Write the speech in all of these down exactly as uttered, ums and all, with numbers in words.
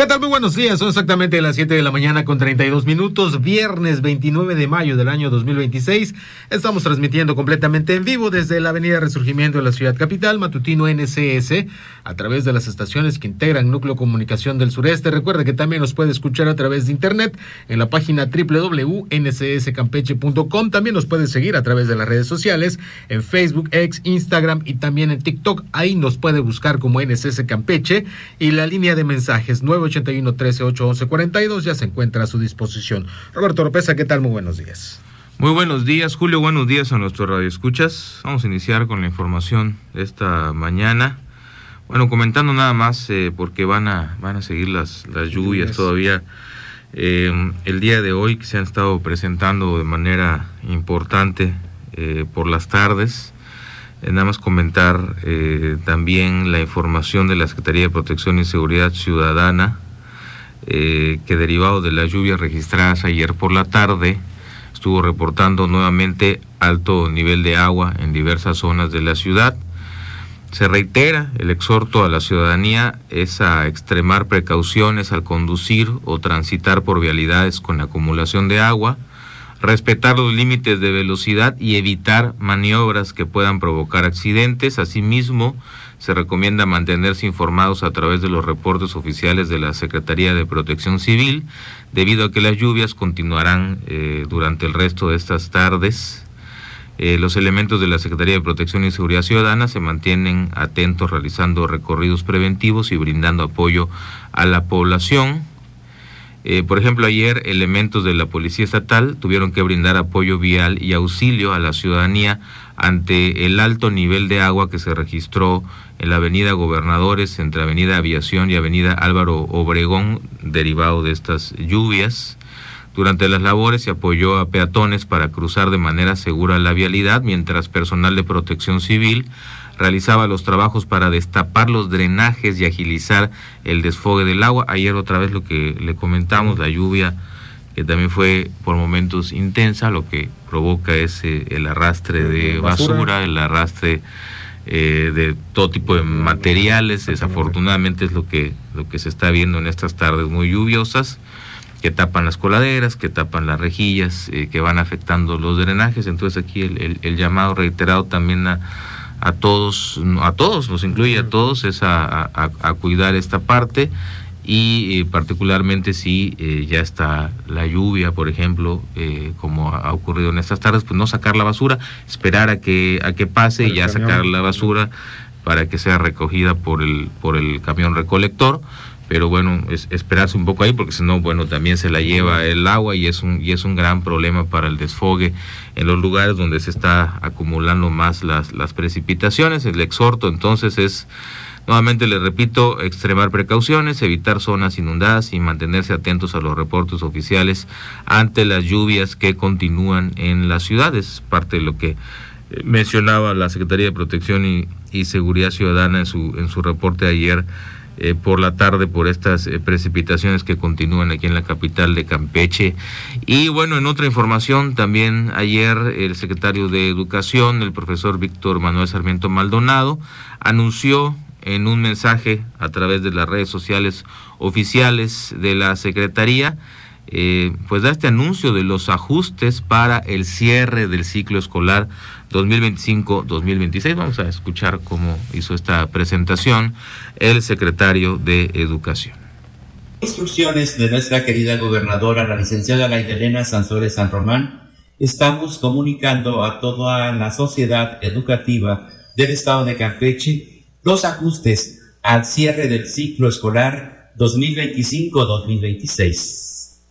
tal? Muy buenos días, son exactamente las siete de la mañana con treinta y dos minutos, viernes veintinueve de mayo del año dos mil veintiséis. Estamos transmitiendo completamente en vivo desde la avenida Resurgimiento de la ciudad capital, matutino N C S, a través de las estaciones que integran Núcleo Comunicación del Sureste. Recuerde que también nos puede escuchar a través de internet en la página doble u doble u doble u punto n c s campeche punto com. También nos puede seguir a través de las redes sociales, en Facebook, X, Instagram y también en TikTok. Ahí nos puede buscar como N C S Campeche, y la línea de mensajes nueve ochenta y uno, trece, ocho, once, cuarenta y dos ya se encuentra a su disposición. Roberto Oropesa, ¿qué tal? Muy buenos días. Muy buenos días, Julio. Buenos días a nuestros radioescuchas. Vamos a iniciar con la información de esta mañana. Bueno, comentando nada más, eh, porque van a van a seguir las, las lluvias todavía. Eh, el día de hoy, que se han estado presentando de manera importante eh, por las tardes. Eh, nada más comentar eh, también la información de la Secretaría de Protección y Seguridad Ciudadana, eh, que derivado de las lluvias registradas ayer por la tarde, estuvo reportando nuevamente alto nivel de agua en diversas zonas de la ciudad. Se reitera el exhorto a la ciudadanía es a extremar precauciones al conducir o transitar por vialidades con acumulación de agua, respetar los límites de velocidad y evitar maniobras que puedan provocar accidentes. Asimismo, se recomienda mantenerse informados a través de los reportes oficiales de la Secretaría de Protección Civil, debido a que las lluvias continuarán eh, durante el resto de estas tardes. Eh, los elementos de la Secretaría de Protección y Seguridad Ciudadana se mantienen atentos realizando recorridos preventivos y brindando apoyo a la población. Eh, por ejemplo, ayer elementos de la Policía Estatal tuvieron que brindar apoyo vial y auxilio a la ciudadanía ante el alto nivel de agua que se registró en la avenida Gobernadores, entre avenida Aviación y avenida Álvaro Obregón, derivado de estas lluvias. Durante las labores se apoyó a peatones para cruzar de manera segura la vialidad, mientras personal de Protección Civil realizaba los trabajos para destapar los drenajes y agilizar el desfogue del agua. Ayer otra vez lo que le comentamos, la lluvia que también fue por momentos intensa, lo que provoca es eh, el arrastre de basura, basura el arrastre eh, de todo tipo de materiales. Desafortunadamente es lo que, lo que se está viendo en estas tardes muy lluviosas, que tapan las coladeras, que tapan las rejillas, eh, que van afectando los drenajes. Entonces aquí el, el, el llamado reiterado también a a todos, a todos, nos incluye a todos, es a, a, a cuidar esta parte, y eh, particularmente si eh, ya está la lluvia, por ejemplo, eh, como ha ocurrido en estas tardes, pues no sacar la basura, esperar a que a que pase y ya sacar la basura para que sea recogida por el por el camión recolector. Pero bueno, es esperarse un poco ahí, porque si no, bueno, también se la lleva el agua y es un y es un gran problema para el desfogue en los lugares donde se está acumulando más las, las precipitaciones. El exhorto entonces es, nuevamente le repito, extremar precauciones, evitar zonas inundadas y mantenerse atentos a los reportes oficiales ante las lluvias que continúan en las ciudades. Parte de lo que mencionaba la Secretaría de Protección y, y Seguridad Ciudadana en su en su reporte de ayer Eh, por la tarde, por estas eh, precipitaciones que continúan aquí en la capital de Campeche. Y bueno, en otra información, también ayer el secretario de Educación, el profesor Víctor Manuel Sarmiento Maldonado, anunció en un mensaje a través de las redes sociales oficiales de la Secretaría, eh, pues da este anuncio de los ajustes para el cierre del ciclo escolar dos mil veinticinco dos mil veintiséis. Vamos a escuchar cómo hizo esta presentación el secretario de Educación. Instrucciones de nuestra querida gobernadora, la licenciada Laida Elena Sansores San Román, estamos comunicando a toda la sociedad educativa del estado de Campeche los ajustes al cierre del ciclo escolar dos mil veinticinco dos mil veintiséis.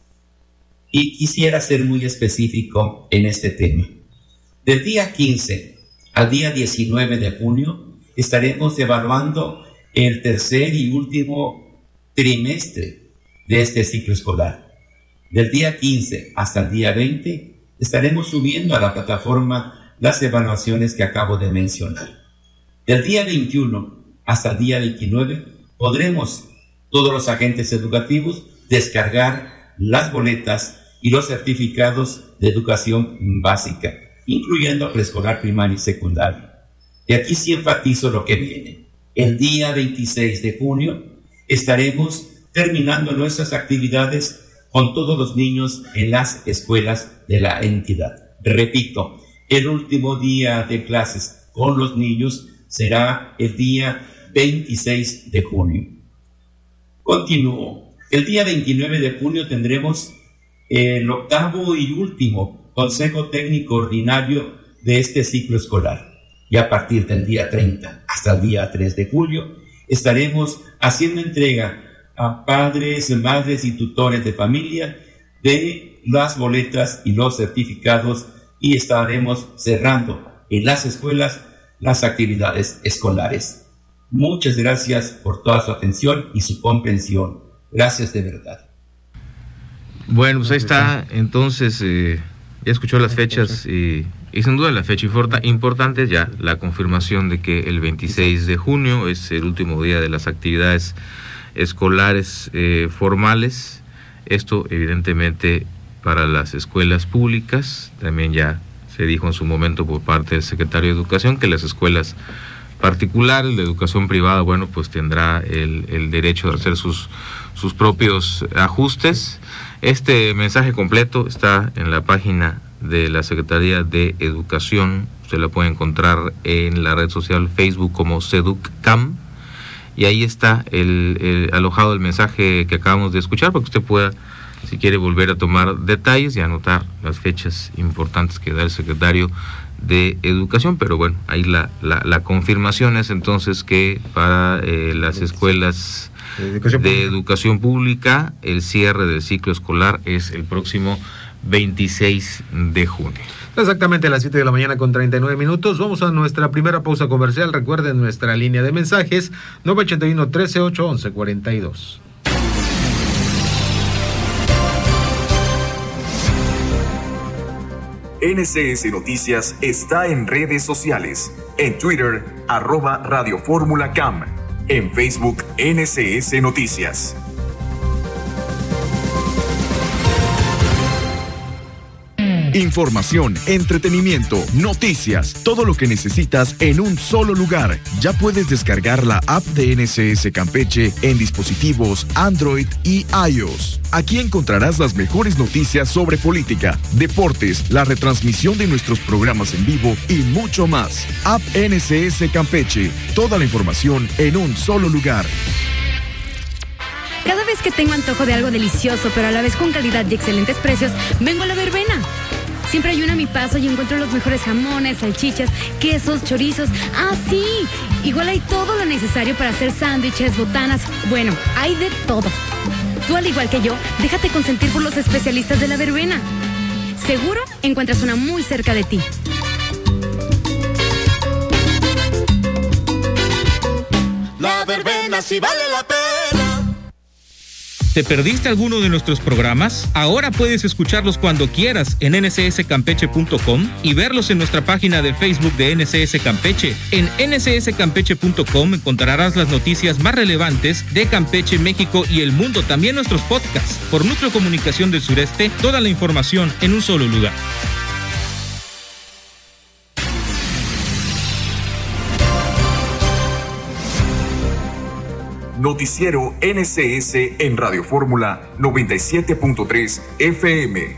Y quisiera ser muy específico en este tema. Del día quince al día diecinueve de junio estaremos evaluando el tercer y último trimestre de este ciclo escolar. Del día quince hasta el día veinte estaremos subiendo a la plataforma las evaluaciones que acabo de mencionar. Del día veintiuno hasta el día veintinueve podremos todos los agentes educativos descargar las boletas y los certificados de educación básica, incluyendo preescolar, primaria y secundaria. Y aquí sí enfatizo lo que viene. El día veintiséis de junio estaremos terminando nuestras actividades con todos los niños en las escuelas de la entidad. Repito, el último día de clases con los niños será el día veintiséis de junio. Continúo. El día veintinueve de junio tendremos el octavo y último Consejo Técnico Ordinario de este ciclo escolar. Y a partir del día treinta hasta el día tres de julio estaremos haciendo entrega a padres, madres y tutores de familia de las boletas y los certificados, y estaremos cerrando en las escuelas las actividades escolares. Muchas gracias por toda su atención y su comprensión. Gracias de verdad. Bueno, pues ahí está. Entonces, eh, ya escuchó las fechas y, y sin duda la fecha importa, importante es ya la confirmación de que el veintiséis de junio es el último día de las actividades escolares eh, formales. Esto evidentemente para las escuelas públicas. También ya se dijo en su momento por parte del secretario de Educación que las escuelas particulares, de educación privada, bueno, pues tendrá el, el derecho de hacer sus, sus propios ajustes. Este mensaje completo está en la página de la Secretaría de Educación. Usted la puede encontrar en la red social Facebook como SEDUCCAM, y ahí está el, el alojado el mensaje que acabamos de escuchar, para que usted pueda, si quiere, volver a tomar detalles y anotar las fechas importantes que da el secretario de Educación. Pero bueno, ahí la, la, la confirmación es entonces que para eh, las escuelas de educación, de educación pública el cierre del ciclo escolar es el próximo veintiséis de junio. Exactamente a las siete de la mañana con treinta y nueve minutos. Vamos a nuestra primera pausa comercial. Recuerden nuestra línea de mensajes nueve ochenta y uno, trece, ocho, once, cuarenta y dos. N C S Noticias está en redes sociales. En Twitter, arroba Radio Fórmula Cam. En Facebook, N C S Noticias. Información, entretenimiento, noticias, todo lo que necesitas en un solo lugar. Ya puedes descargar la app de N C S Campeche en dispositivos Android y iOS. Aquí encontrarás las mejores noticias sobre política, deportes, la retransmisión de nuestros programas en vivo y mucho más. App N C S Campeche, toda la información en un solo lugar. Cada vez que tengo antojo de algo delicioso, pero a la vez con calidad y excelentes precios, vengo a La Verbena. Siempre hay una a mi paso y encuentro los mejores jamones, salchichas, quesos, chorizos. ¡Ah, sí! Igual hay todo lo necesario para hacer sándwiches, botanas. Bueno, hay de todo. Tú, al igual que yo, déjate consentir por los especialistas de La Verbena. Seguro encuentras una muy cerca de ti. La Verbena sí vale la pena. ¿Te perdiste alguno de nuestros programas? Ahora puedes escucharlos cuando quieras en N C S Campeche punto com y verlos en nuestra página de Facebook de N C S Campeche. En N C S Campeche punto com encontrarás las noticias más relevantes de Campeche, México y el mundo. También nuestros podcasts. Por Núcleo Comunicación del Sureste, toda la información en un solo lugar. Noticiero N C S en Radio Fórmula noventa y siete punto tres F M.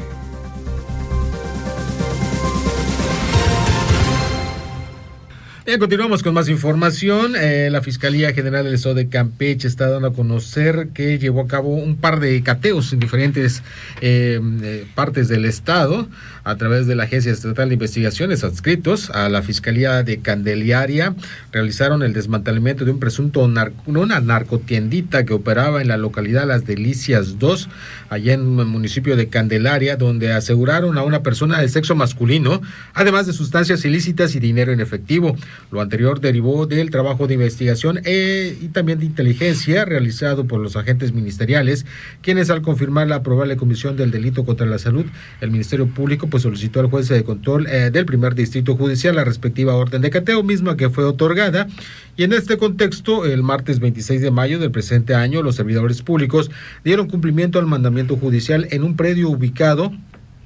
Bien, continuamos con más información. Eh, la Fiscalía General del Estado de Campeche está dando a conocer que llevó a cabo un par de cateos en diferentes eh, eh, partes del estado a través de la Agencia Estatal de Investigaciones adscritos a la Fiscalía de Candelaria. Realizaron el desmantelamiento de un presunto narco, una narcotiendita que operaba en la localidad Las Delicias dos, allá en el municipio de Candelaria, donde aseguraron a una persona de sexo masculino, además de sustancias ilícitas y dinero en efectivo. Lo anterior derivó del trabajo de investigación eh, y también de inteligencia realizado por los agentes ministeriales, quienes, al confirmar la probable comisión del delito contra la salud, el Ministerio Público pues solicitó al juez de control eh, del primer distrito judicial la respectiva orden de cateo, misma que fue otorgada. Y en este contexto, el martes veintiséis de mayo del presente año, los servidores públicos dieron cumplimiento al mandamiento judicial en un predio ubicado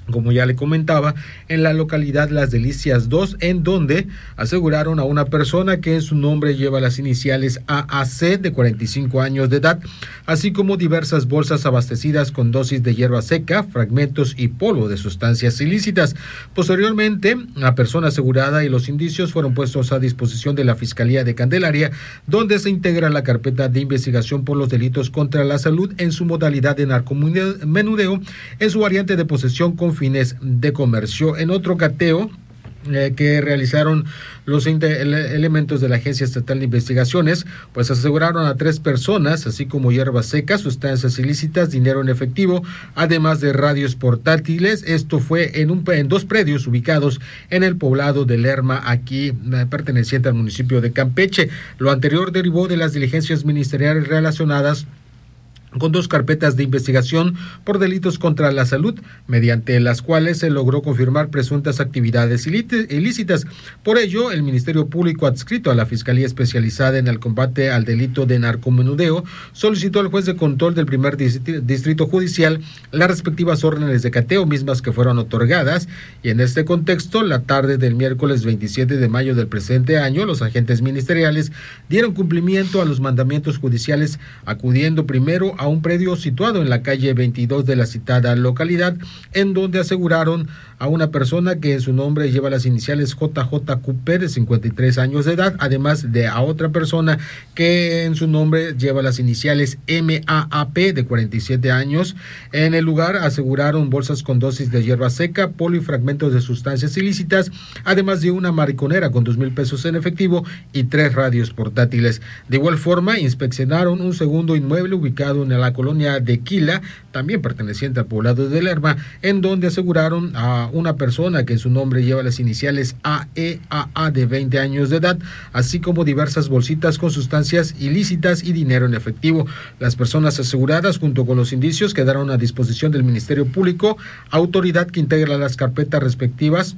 como ya le comentaba, en la localidad Las Delicias dos, en donde aseguraron a una persona que en su nombre lleva las iniciales A A C, de cuarenta y cinco años de edad, así como diversas bolsas abastecidas con dosis de hierba seca, fragmentos y polvo de sustancias ilícitas. Posteriormente, la persona asegurada y los indicios fueron puestos a disposición de la Fiscalía de Candelaria, donde se integra la carpeta de investigación por los delitos contra la salud en su modalidad de narcomenudeo, en su variante de posesión con fines de comercio. En otro cateo eh, que realizaron los ele elementos de la Agencia Estatal de Investigaciones, pues aseguraron a tres personas, así como hierbas secas, sustancias ilícitas, dinero en efectivo, además de radios portátiles. Esto fue en, un, en dos predios ubicados en el poblado de Lerma, aquí eh, perteneciente al municipio de Campeche. Lo anterior derivó de las diligencias ministeriales relacionadas con dos carpetas de investigación por delitos contra la salud, mediante las cuales se logró confirmar presuntas actividades ilícitas. Por ello, el Ministerio Público adscrito a la Fiscalía Especializada en el Combate al Delito de Narcomenudeo solicitó al juez de control del primer distrito judicial las respectivas órdenes de cateo, mismas que fueron otorgadas, y en este contexto, la tarde del miércoles veintisiete de mayo del presente año, los agentes ministeriales dieron cumplimiento a los mandamientos judiciales, acudiendo primero a a un predio situado en la calle veintidós de la citada localidad, en donde aseguraron a una persona que en su nombre lleva las iniciales J J Q P, de cincuenta y tres años de edad, además de a otra persona que en su nombre lleva las iniciales M A A P, de cuarenta y siete años. En el lugar aseguraron bolsas con dosis de hierba seca, polvo y fragmentos de sustancias ilícitas, además de una mariconera con dos mil pesos en efectivo y tres radios portátiles. De igual forma, inspeccionaron un segundo inmueble ubicado en la colonia de Quila, también perteneciente al poblado de Lerma, en donde aseguraron a una persona que en su nombre lleva las iniciales A E A A, de veinte años de edad, así como diversas bolsitas con sustancias ilícitas y dinero en efectivo. Las personas aseguradas, junto con los indicios, quedaron a disposición del Ministerio Público, autoridad que integra las carpetas respectivas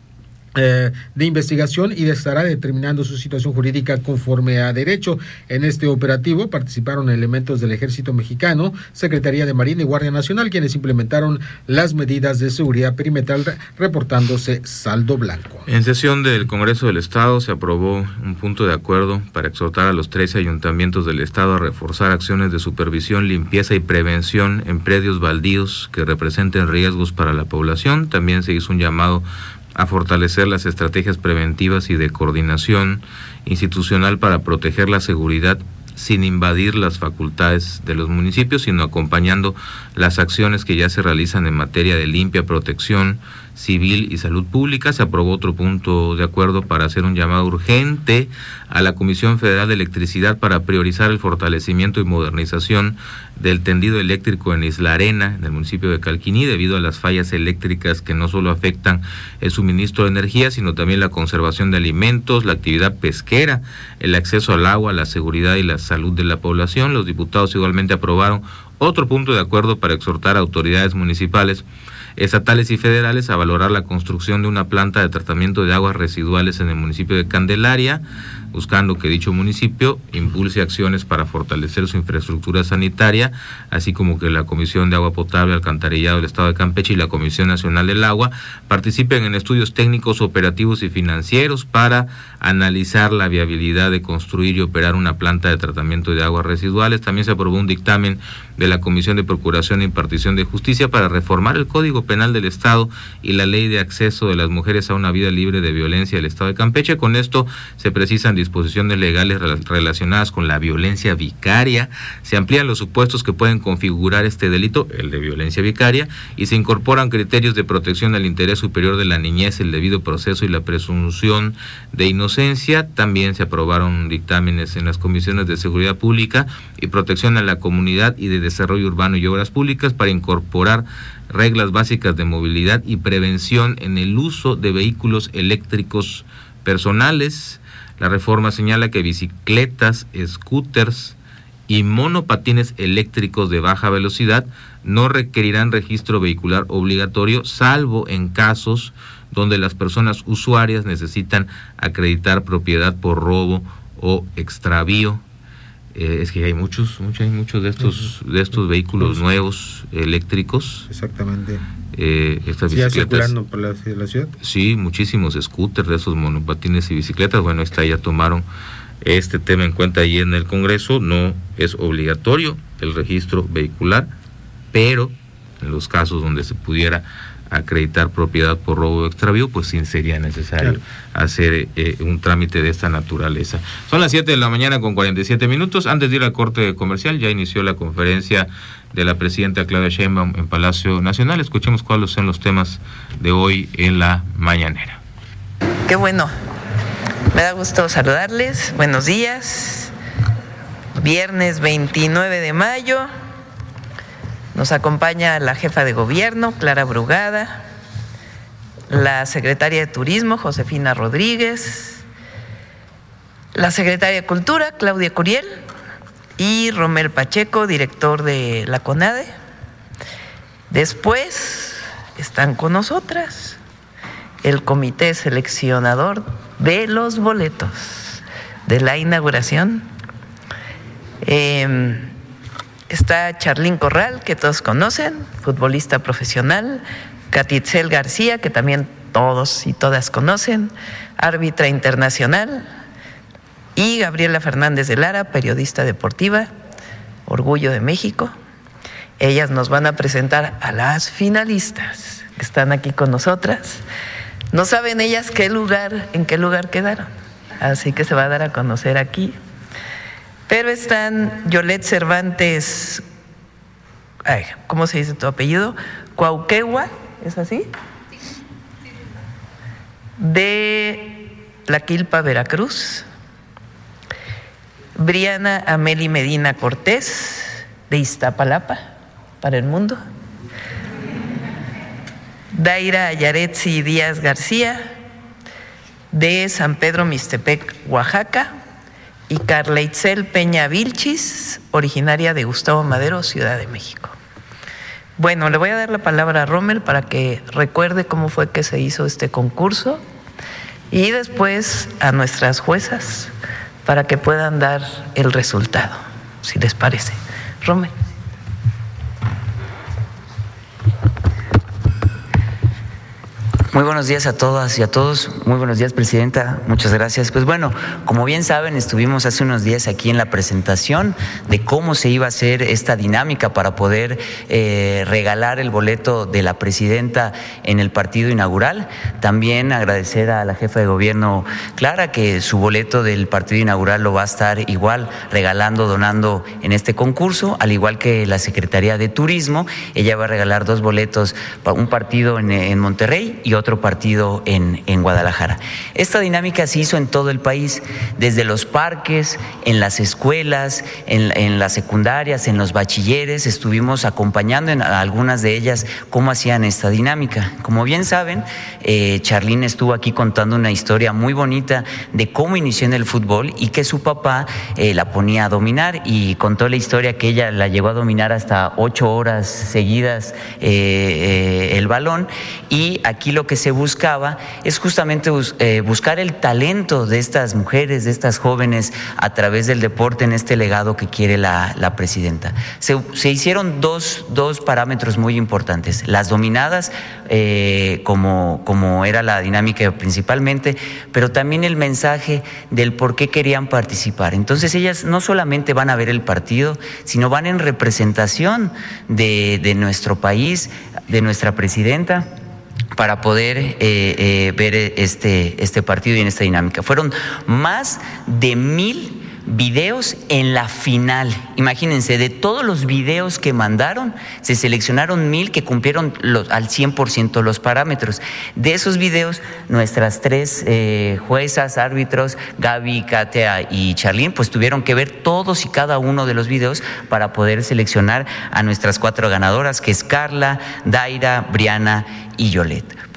Eh, de investigación y estará determinando su situación jurídica conforme a derecho. En este operativo participaron elementos del Ejército Mexicano, Secretaría de Marina y Guardia Nacional, quienes implementaron las medidas de seguridad perimetral, reportándose saldo blanco. En sesión del Congreso del Estado se aprobó un punto de acuerdo para exhortar a los trece ayuntamientos del Estado a reforzar acciones de supervisión, limpieza y prevención en predios baldíos que representen riesgos para la población. También se hizo un llamado a fortalecer las estrategias preventivas y de coordinación institucional para proteger la seguridad sin invadir las facultades de los municipios, sino acompañando las acciones que ya se realizan en materia de limpia, protección civil y salud pública. Se aprobó otro punto de acuerdo para hacer un llamado urgente a la Comisión Federal de Electricidad para priorizar el fortalecimiento y modernización del tendido eléctrico en Isla Arena, en el municipio de Calquiní, debido a las fallas eléctricas que no solo afectan el suministro de energía, sino también la conservación de alimentos, la actividad pesquera, el acceso al agua, la seguridad y la salud de la población. Los diputados igualmente aprobaron otro punto de acuerdo para exhortar a autoridades municipales, estatales y federales a valorar la construcción de una planta de tratamiento de aguas residuales en el municipio de Candelaria, buscando que dicho municipio impulse acciones para fortalecer su infraestructura sanitaria, así como que la Comisión de Agua Potable, Alcantarillado del Estado de Campeche y la Comisión Nacional del Agua participen en estudios técnicos, operativos y financieros para analizar la viabilidad de construir y operar una planta de tratamiento de aguas residuales. También se aprobó un dictamen de la Comisión de Procuración e Impartición de Justicia para reformar el Código Penal del Estado y la Ley de Acceso de las Mujeres a una Vida Libre de Violencia del Estado de Campeche. Con esto se precisan disposiciones legales relacionadas con la violencia vicaria, se amplían los supuestos que pueden configurar este delito, el de violencia vicaria, y se incorporan criterios de protección al interés superior de la niñez, el debido proceso y la presunción de inocencia. También se aprobaron dictámenes en las comisiones de Seguridad Pública y Protección a la Comunidad y de Desarrollo Urbano y Obras Públicas para incorporar reglas básicas de movilidad y prevención en el uso de vehículos eléctricos personales. La reforma señala que bicicletas, scooters y monopatines eléctricos de baja velocidad no requerirán registro vehicular obligatorio, salvo en casos donde las personas usuarias necesitan acreditar propiedad por robo o extravío. Eh, es que hay muchos, muchos, hay muchos de estos, uh-huh. de estos vehículos uh-huh. nuevos eléctricos. Exactamente. Eh, estas ¿Sí, bicicletas. circulando por la, la ciudad? Sí, muchísimos scooters de esos monopatines y bicicletas. Bueno, esta ya tomaron este tema en cuenta ahí en el Congreso. No es obligatorio el registro vehicular, pero en los casos donde se pudiera acreditar propiedad por robo o extravío, pues sí sería necesario claro. hacer eh, un trámite de esta naturaleza. Son las siete de la mañana con cuarenta y siete minutos. Antes de ir al corte comercial, ya inició la conferencia de la presidenta Claudia Sheinbaum en Palacio Nacional. Escuchemos cuáles son los temas de hoy en la mañanera. Qué bueno, me da gusto saludarles. Buenos días. Viernes veintinueve de mayo. Nos acompaña la jefa de gobierno, Clara Brugada, la secretaria de Turismo, Josefina Rodríguez, la secretaria de Cultura, Claudia Curiel, y Romel Pacheco, director de la CONADE. Después están con nosotras el comité seleccionador de los boletos de la inauguración. Eh, Está Charlín Corral, que todos conocen, futbolista profesional, Catitzel García, que también todos y todas conocen, árbitra internacional, y Gabriela Fernández de Lara, periodista deportiva, Orgullo de México. Ellas nos van a presentar a las finalistas que están aquí con nosotras. No saben ellas qué lugar, en qué lugar quedaron, así que se va a dar a conocer aquí. Pero están Yolette Cervantes, ay, ¿cómo se dice tu apellido? Cuauquegua, ¿es así? De La Quilpa, Veracruz. Briana Ameli Medina Cortés, de Iztapalapa, para el mundo. Daira Ayaretsi Díaz García, de San Pedro Mixtepec, Oaxaca. Y Carla Itzel Peña Vilchis, originaria de Gustavo Madero, Ciudad de México. Bueno, le voy a dar la palabra a Rommel para que recuerde cómo fue que se hizo este concurso y después a nuestras juezas para que puedan dar el resultado, si les parece. Rommel. Muy buenos días a todas y a todos. Muy buenos días, presidenta. Muchas gracias. Pues bueno, como bien saben, estuvimos hace unos días aquí en la presentación de cómo se iba a hacer esta dinámica para poder eh, regalar el boleto de la presidenta en el partido inaugural. También agradecer a la jefa de gobierno, Clara, que su boleto del partido inaugural lo va a estar igual regalando, donando en este concurso, al igual que la Secretaría de Turismo. Ella va a regalar dos boletos para un partido en, en Monterrey y otro partido en, en Guadalajara. Esta dinámica se hizo en todo el país, desde los parques, en las escuelas, en, en las secundarias, en los bachilleres. Estuvimos acompañando en algunas de ellas cómo hacían esta dinámica. Como bien saben, eh, Charlín estuvo aquí contando una historia muy bonita de cómo inició en el fútbol y que su papá eh, la ponía a dominar, y contó la historia que ella la llegó a dominar hasta ocho horas seguidas eh, eh, el balón. Y aquí lo que se buscaba es justamente bus, eh, buscar el talento de estas mujeres, de estas jóvenes, a través del deporte en este legado que quiere la, la presidenta. Se, se hicieron dos, dos parámetros muy importantes: las dominadas, eh, como, como era la dinámica principalmente, pero también el mensaje del por qué querían participar. Entonces ellas no solamente van a ver el partido, sino van en representación de, de nuestro país, de nuestra presidenta, para poder eh, eh, ver este, este partido y en esta dinámica. Fueron más de mil videos en la final. Imagínense, de todos los videos que mandaron, se seleccionaron mil que cumplieron los, al cien por ciento los parámetros. De esos videos, nuestras tres eh, juezas, árbitros, Gaby, Katia y Charlín, pues tuvieron que ver todos y cada uno de los videos para poder seleccionar a nuestras cuatro ganadoras, que es Carla, Daira, Briana y Yolette.